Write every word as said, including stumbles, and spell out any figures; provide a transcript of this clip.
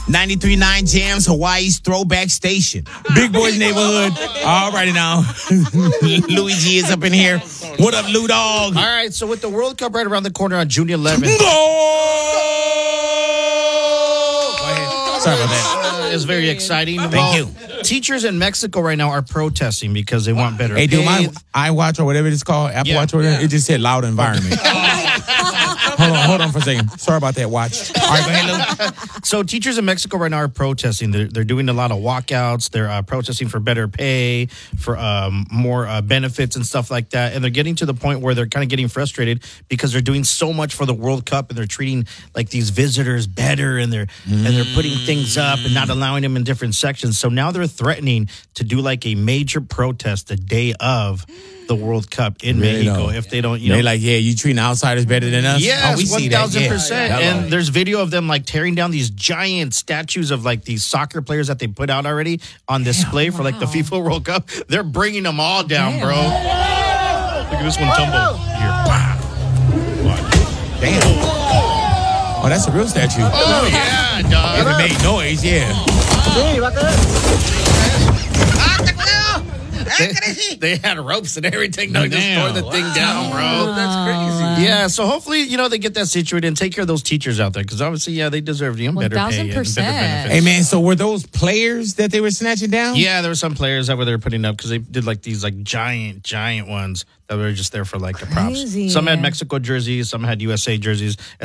ninety-three point nine Jams, Hawaii's throwback station. Big Boy's Neighborhood. All righty now. Luigi is up in here. What up, Lou Dog? All right, so with the World Cup right around the corner on June eleventh. Sorry about that. Uh, it's very exciting. Thank well, you. Teachers in Mexico right now are protesting because they want better Hey, pay. dude, my iWatch or whatever it's called, Apple Yeah, Watch or whatever, yeah. it just said loud environment. hold on, hold on for a second. Sorry about that watch. All right, go ahead, Lou. So teachers in Mexico right now are protesting. They're, they're doing a lot of walkouts. They're uh, protesting for better pay, for um, more uh, benefits and stuff like that. And they're getting to the point where they're kind of getting frustrated because they're doing so much for the World Cup and they're treating like these visitors better and they're mm. and they're putting things up and not allowing them in different sections. So now they're threatening to do like a major protest the day of the World Cup in really Mexico don't. if they don't, you They're know. like, yeah, you treating outsiders better than us? Yes, oh, we one see that. thousand Yeah. percent. Yeah. And there's video of them like tearing down these giant statues of like these soccer players that they put out already on display Damn, for like wow. the FIFA World Cup. They're bringing them all down, Damn. bro. Look at this one tumble. Here. Wow. Damn. Oh, that's a real statue. Oh, yeah, dog. If it made noise, yeah. They, they had ropes and everything. No, just tore the wow. thing down, bro. Wow. That's crazy. Yeah, so hopefully, you know, they get that situated and take care of those teachers out there because obviously, yeah, they deserve you know, better pay and better benefits. Hey, man, so were those players that they were snatching down? Yeah, there were some players that were there putting up because they did like these like giant, giant ones that were just there for like the props. Crazy. Some had Mexico jerseys, some had U S A jerseys.